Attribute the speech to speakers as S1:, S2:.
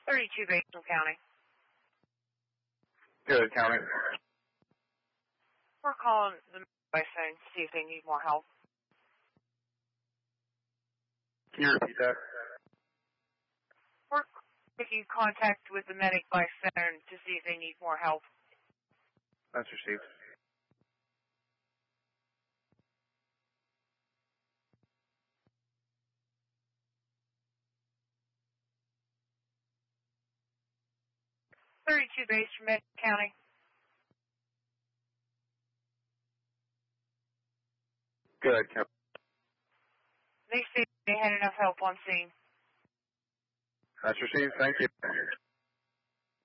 S1: 32 Basin County.
S2: Good, County.
S1: We're calling the by phone to see if they need more help.
S2: Can you repeat that?
S1: We're making contact with the medic by phone to see if they need more help.
S2: That's received.
S1: Base from Ed County.
S2: Good, County.
S1: They say they had enough help on scene.
S2: That's received. Thank you.